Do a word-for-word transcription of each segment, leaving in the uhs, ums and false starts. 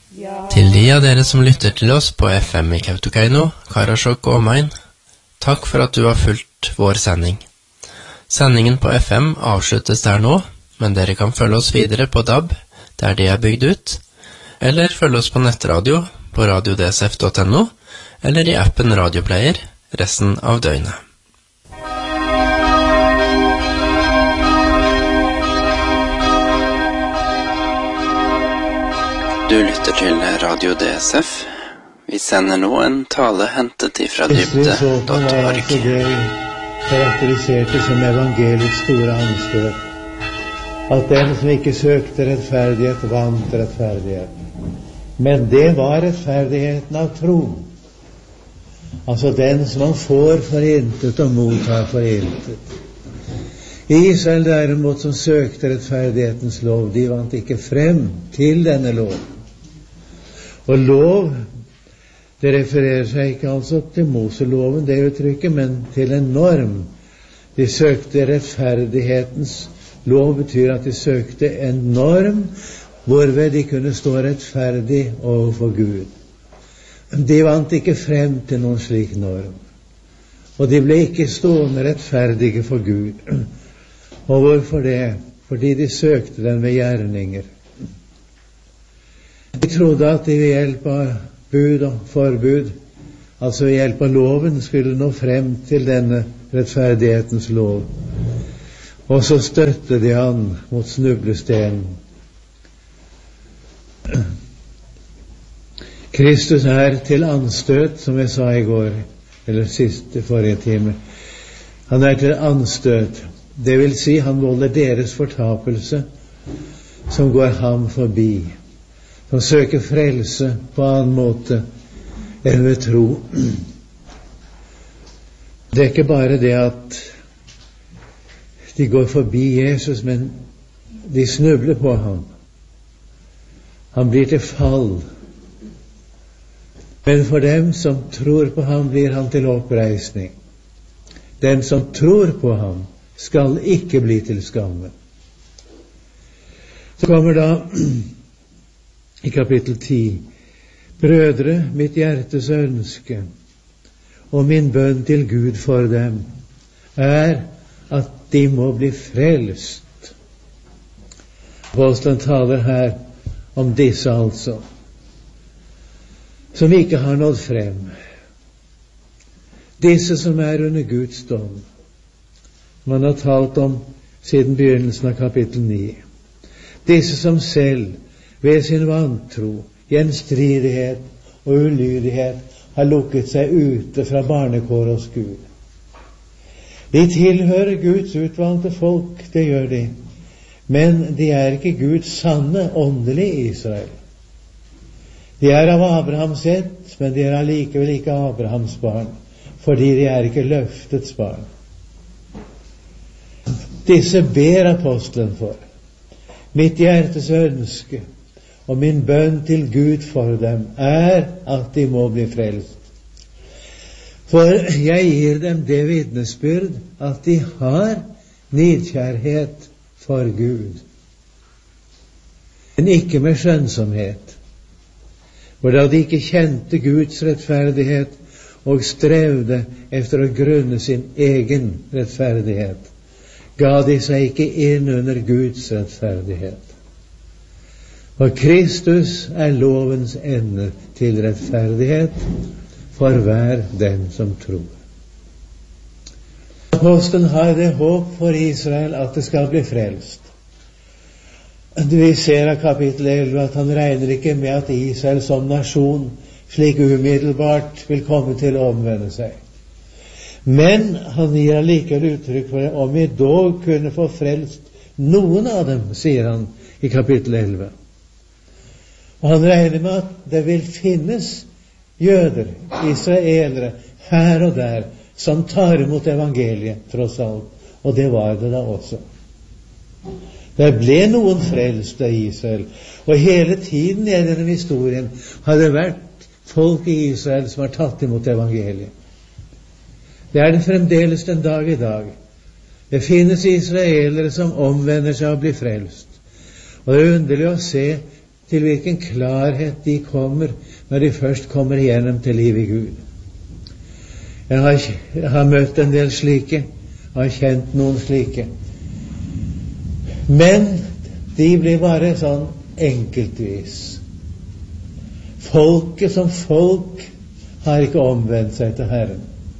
Til de av dere som lytter til oss på F M i Kautokeino, Karasjok og omegn, takk for at du har fulgt vår sending. Sendingen på F M avsluttes der nå, men dere kan følge oss videre på D A B, der de er bygd ut, eller følge oss på nettradio på radio d s f punktum n o, eller i appen Radioplayer resten av døgnet. Du lytter til Radio D S F. Vi sender nå en tale hentet ifra dybde punktum org. Karakteriserte som evangeliets store anstøt. At den som ikke søkte rettferdighet, vant rettferdighet. Men det var rettferdigheten av tro. Altså den som man får for intet og mottar for intet. Israel derimot som søkte rettferdighetens lov, de vant ikke frem til denne lov. Og lov, det refererer seg ikke altså til Moseloven, det uttrykket, men til en norm. De søkte rettferdighetens lov, betyr at de søkte en norm, hvorved de kunne stå rettferdig overfor Gud. De vant ikke frem til noen slik norm. Og de ble ikke stående rettferdige for Gud. Og hvorfor det? Fordi de søkte den ved gjerninger. De trodde at de ved hjelp av bud og forbud, altså ved hjelp av loven, skulle nå frem til denne rettferdighetens lov. Og så støtte de han mot snublestenen. Kristus er til anstøt, som jeg sa i går, eller siste forrige time. Han er til anstøt. Det vil si, han volder deres fortapelse, som går ham forbi. Som søker frelse på annen måte enn ved tro. Det er ikke bare det at de går forbi Jesus, men de snubler på ham. Han blir til fall. Men for dem som tror på ham, blir han til oppreisning. Den som tror på ham, skal ikke bli til skamme. Så kommer da i kapittel ti. Brødre, mitt hjertes ønske og min bønn til Gud for dem er at de må bli frelst. Apostelen taler her om disse altså, som ikke har nådd frem. Disse som er under Guds dom. Man har talt om siden begynnelsen av kapittel ni. Disse som selv ved sin vantro, gjenstridighet og ulydighet har lukket seg ute fra barnekår hos Gud. De tilhører Guds utvalgte folk, det gjør de. Men de er ikke Guds sanne, åndelige Israel. De er av Abrahams ett, men de er allikevel ikke Abrahams barn, fordi de er ikke løftets barn. Disse ber apostelen for. Mitt hjertes ønske og min bønn til Gud for dem er at de må bli frelst. For jeg gir dem det vitnesbyrd at de har nidkjærhet for Gud, men ikke med skjønnsomhet. For da de ikke kjente Guds rettferdighet og strevde efter å grunne sin egen rettferdighet, ga de seg ikke inn under Guds rettferdighet. For Kristus er lovens ende til rettferdighet for hver den som tror. Apostelen har det håp for Israel at det skal bli frelst. Vi ser av kapittel elleve at han regner ikke med at Israel som nasjon slik umiddelbart vil komme til å omvende seg. Men han gir allikevel uttrykk for det, om vi dog kunne få frelst noen av dem, sier han i kapittel elleve. Og han regner med at det vil finnes jøder, israelere, her og der, som tar imot evangeliet, tross alt. Og det var det da også. Det ble noen frelst av Israel, og hele tiden i denne historien har det vært folk i Israel som har tatt imot evangeliet. Det er det fremdeles den dag i dag. Det finnes israelere som omvender seg og blir frelst. Og det er underlig å se til hvilken klarhet de kommer når de først kommer igjennom til liv i Gud. Jeg har, jeg har møtt en del slike, har kjent noen slike. Men de blir bare sånn enkeltvis. Folket som folk har ikke omvendt seg til Herren.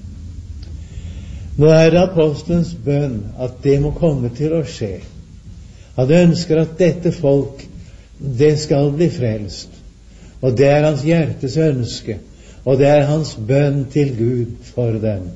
Nå er det apostelens bønn at det må komme til å skje. Han ønsker at dette folk, det skal bli frelst. Og det er hans hjertes ønske, og det er hans bønn til Gud for dem.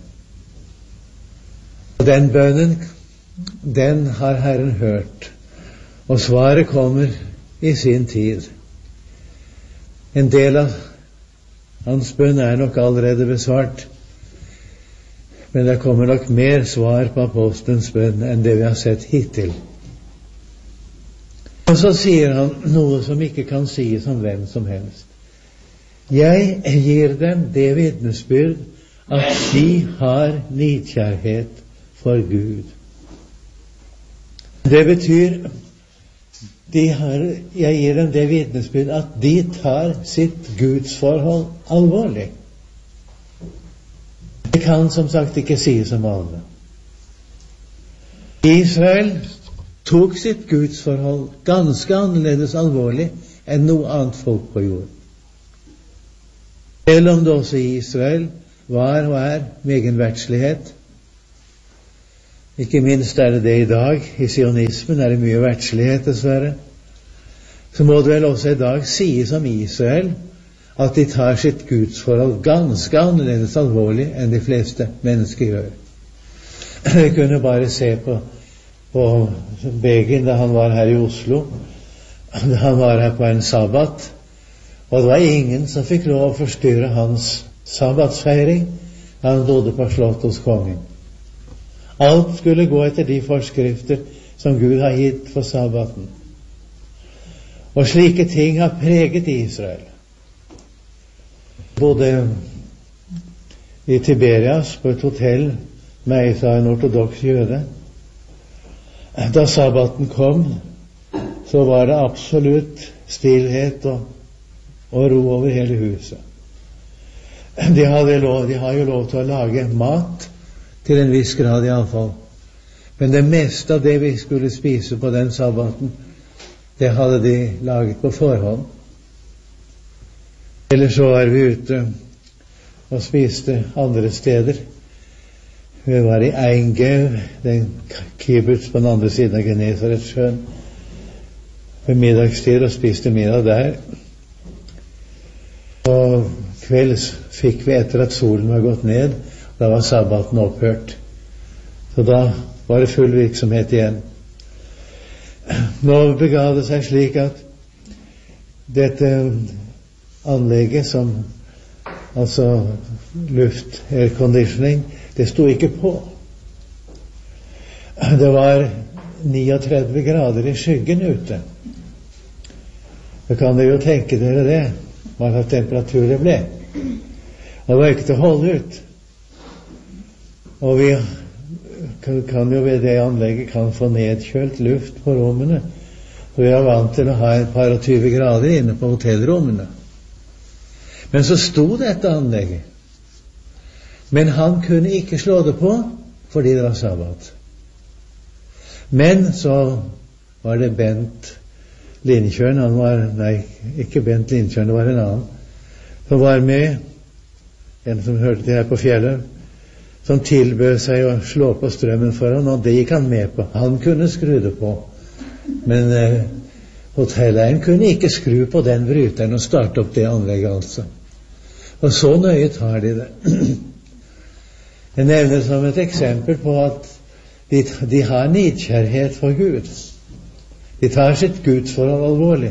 Og den bønnen, den har Herren hørt, og svaret kommer i sin tid. En del av hans bønn er nok allerede besvart, men det kommer nok mer svar på apostelens bønn enn det vi har sett hittil. Og så sier han noe som ikke kan sies om hvem som helst. Jeg gir dem det vitnesbyrd at de har nidkjærhet for Gud. Det betyr de har, jeg gir dem det vitnesbyrd at de tar sitt gudsforhold alvorlig. Det kan som sagt ikke sies om alle. Israel tok sitt gudsforhold ganske annerledes alvorlig enn noe annet folk på jorden. Selv om det også i Israel var og er megen verdslighet. Ikke minst er det det i dag. I sionismen er det mye verdslighet, dessverre. Så må det vel også i dag sies om Israel at de tar sitt gudsforhold ganske annerledes alvorlig enn de fleste mennesker gjør. Vi kunne bare se på, på Begin da han var her i Oslo. Han var her på en sabbat, og det var ingen som fikk lov å forstyrre hans sabbatsfeiring da han bodde på slott hos kongen. Alt skulle gå etter de forskrifter som Gud har gitt for sabbaten. Og slike ting har preget Israel. Bodde i Tiberias på et hotell med fra en ortodoks jøde. Da sabbaten kom, så var det absolutt stillhet og, og ro over hele huset. De, hadde lov, de har jo lov til å lage mat, til en viss grad i alle fall. Men det meste av det vi skulle spise på den sabbaten, det hadde de laget på forhånd. Eller så var vi ute og spiste andre steder. Vi var i Eingev, den kibbutz på den andre siden av Genesaretsjøen, ved middagstid og spiste middag der. Og kvelds fikk vi etter at solen var gått ned, da var sabbaten opphørt. Så da var det full virksomhet igjen. Nå begav det seg slik at dette anlegget som, altså luft, air conditioning, det sto ikke på. Det var trettini grader i skyggen ute. Da kan dere jo tenke dere det, hva slags temperatur det ble. Og det var ikke til å holde ut. Og vi kan jo ved det anlegget kan få nedkjølt luft på rommene. Og vi er vant til å ha et par og tyve grader inne på hotellrommene. Men så sto dette anlegget. Men han kunne ikke slå det på, fordi det var sabbat. Men så var det Bent Lindkjørn, han var, nei, ikke Bent Lindkjørn, det var en annen, som var med, en som hørte det her på fjellet, som tilbød seg å slå på strømmen for han, og det gikk han med på. Han kunne skru det på, men eh, hotelleieren kunne ikke skru på den bryteren og starte opp det anlegget, altså. Og så nøye tar de det. Jeg nevner som et eksempel på at de, de har nidkjærhet for Gud. De tar sitt gudsforhold alvorlig.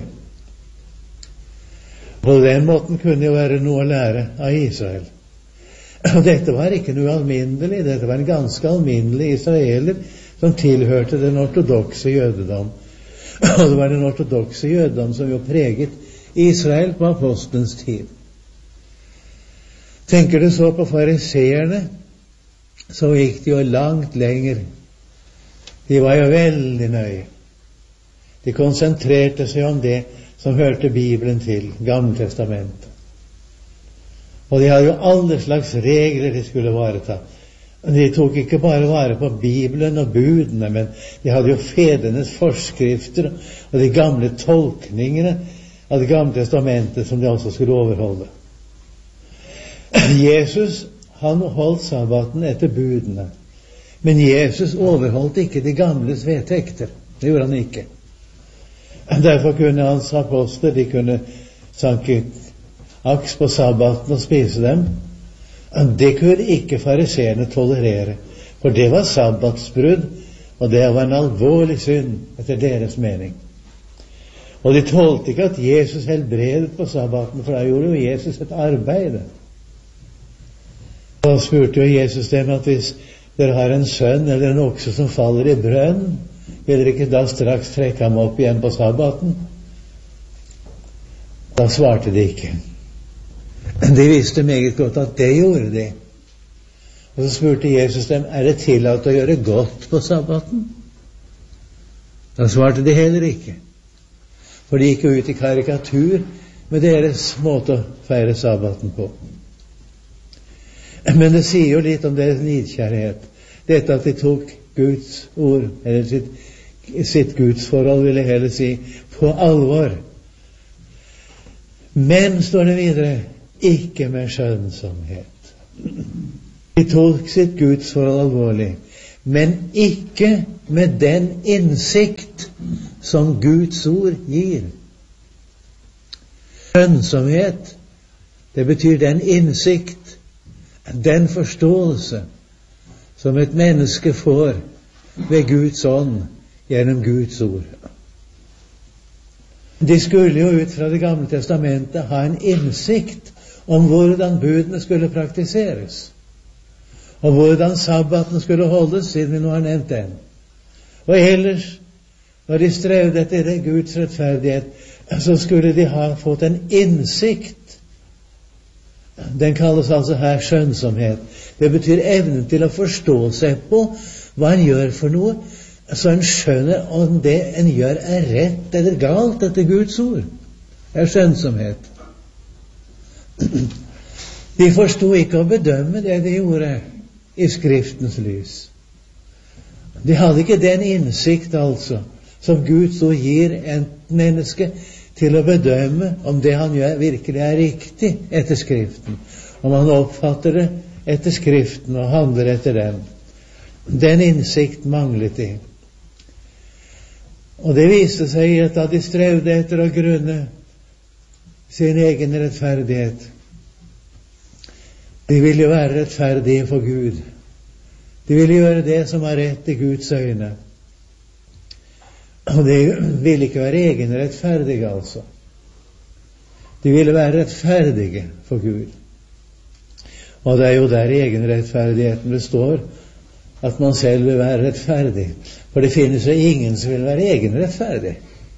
På den måten kunne jo være noe å lære av Israel. Og dette var ikke noe alminnelig, dette var en ganske alminnelig israeler som tilhørte den ortodokse jødedom. Og det var den ortodokse jødedom som jo preget Israel på apostelens tid. Tenker du så på fariseerne, så gikk de jo langt lenger. De var jo veldig nøye. De konsentrerte seg om det som hørte Bibelen til, Gamle Testamentet. Og de hadde jo alle slags regler de skulle vareta. De tok ikke bare vare på Bibelen og budene, men de hadde jo fedrenes forskrifter og de gamle tolkningene av det Gamle Testamentet som de også skulle overholde. Jesus, han holdt sabbaten etter budene, men Jesus overholdt ikke de gamles vedtekter. Det gjorde han ikke. Derfor kunne hans apostler, de kunne sanke aks på sabbaten og spise dem. Det kunne ikke fariseerne tolerere, for det var sabbatsbrudd, og det var en alvorlig synd etter deres mening. Og de tålte ikke at Jesus helbredet på sabbaten, for da gjorde jo Jesus et arbeid. Og spurte jo Jesus dem at hvis dere har en sønn eller en okse som faller i brønn, vil dere ikke da straks trekke ham opp igjen på sabbaten? Da svarte de ikke. De visste meget godt at det gjorde de. Og så spurte Jesus dem, er det tillatt å gjøre godt på sabbaten? Da svarte de heller ikke. For de gikk jo ut i karikatur med deres måte å feire sabbaten på. Men det sier jo litt om deres nidkjærlighet. Dette at de tok Guds ord, eller sitt, sitt gudsforhold, vil jeg heller si, på alvor. Men, står det videre, ikke med skjønnsomhet. De tok sitt gudsforhold alvorlig, men ikke med den innsikt som Guds ord gir. Skjønnsomhet, det betyr den innsikt, den forståelse som et menneske får ved Guds ånd gjennom Guds ord. De skulle jo ut fra det Gamle Testamentet ha en innsikt om hvordan budene skulle praktiseres, og hvordan sabbaten skulle holdes, siden vi nå har nevnt den. Og ellers, når de strevde etter det Guds rettferdighet, så skulle de ha fått en innsikt. Den kalles altså her skjønnsomhet. Det betyr evnen til å forstå seg på hva en gjør for noe, så en skjønner om det en gjør er rett eller galt etter Guds ord. Det er skjønnsomhet. De forsto ikke å bedømme det de gjorde i Skriftens lys. De hadde ikke den innsikt, altså, som Guds ord gir en menneske til å bedømme om det han gjør virkelig er riktig etter Skriften, om han oppfatter det etter Skriften og handler etter den. Den innsikt manglet de. Og det viste seg at da de strevde etter å grunne sin egen rettferdighet, de ville jo være rettferdige for Gud. De ville gjøre det som var rett i Guds øyne. Og de ville ikke være egenrettferdige, altså. De ville være rettferdige for Gud. Og det er jo der egenrettferdigheten består, at man selv vil være rettferdig. For det finnes jo ingen som vil være egenrettferdig.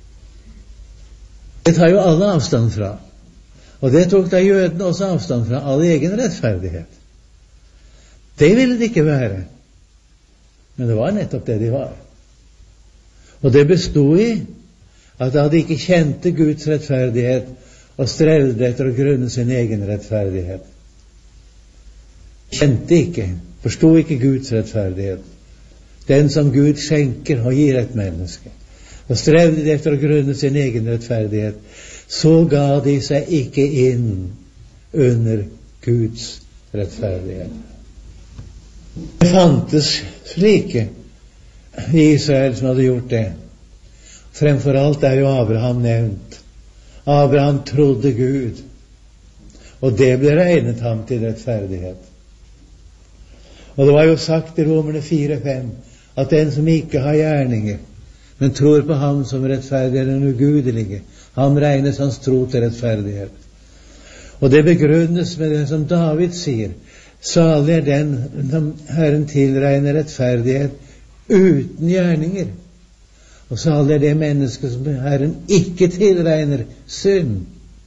Det tar jo alle avstand fra. Og det tok da jødene også avstand fra, all egenrettferdighet. Det ville de ikke være. Men det var nettopp det de var. Og det bestod i at da de ikke kjente Guds rettferdighet og strevde etter å grunne sin egen rettferdighet. Kjente ikke, forstod ikke Guds rettferdighet, den som Gud skjenker og gir et menneske. Og strevde de etter å grunne sin egen rettferdighet, så ga de seg ikke inn under Guds rettferdighet. Det fantes slike i Israel som hadde gjort det. Fremfor alt er jo Abraham nevnt. Abraham trodde Gud, og det ble regnet ham til rettferdighet. Og det var jo sagt i Romerne fire fem at den som ikke har gjerninger, men tror på ham som rettferdig eller ugudelige, ham regnes hans tro til rettferdighet. Og det begrunnes med det som David sier: salig er den som Herren tilregner rettferdighet uten gjerninger, og salig er det menneske som Herren ikke tilregner synd.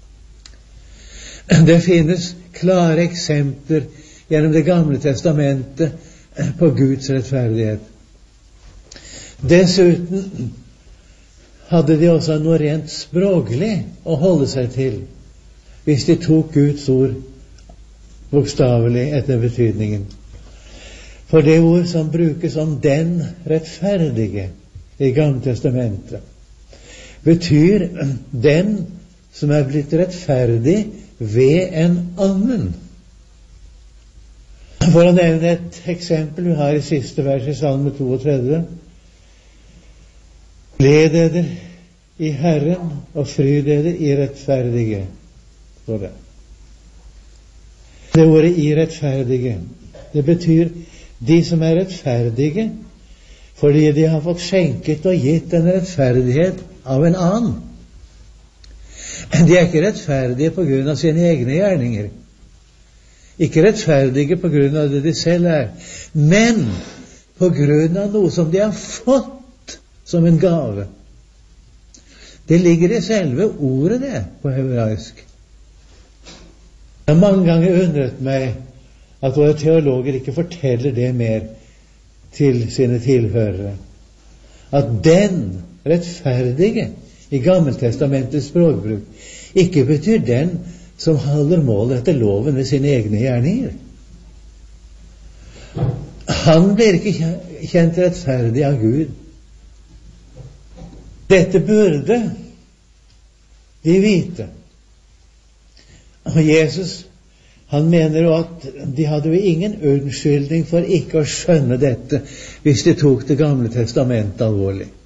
Det finnes klare eksempler gjennom Det gamle testamentet på Guds rettferdighet. Dessuten hadde de også noe rent språklig å holde seg til, hvis de tok Guds ord bokstavelig etter betydningen. For det ord som brukes om den rettferdige i Gamle testamentet, betyr den som er blitt rettferdig ved en annen. For å nevne et eksempel vi har i siste vers i Salme trettito. Gled dere i Herren og fryd dere i rettferdige. Så det. Det ordet i rettferdige, det betyr de som er rettferdige fordi de har fått skjenket og gitt en rettferdighet av en annen. De er ikke rettferdige på grunn av sine egne gjerninger, ikke rettferdige på grunn av det de selv er, men på grunn av noe som de har fått som en gave. Det ligger i selve ordet det på hebraisk. Jeg har mange ganger undret meg at våre teologer ikke forteller det mer til sine tilhørere. At den rettferdige i Gammeltestamentets språkbruk ikke betyr den som holder mål etter loven ved sine egne gjerninger. Han blir ikke kjent rettferdig av Gud. Dette burde de vite. Og Jesus, han mener jo at de hadde jo ingen unnskyldning for ikke å skjønne dette hvis de tok Det Gamle testamentet alvorlig.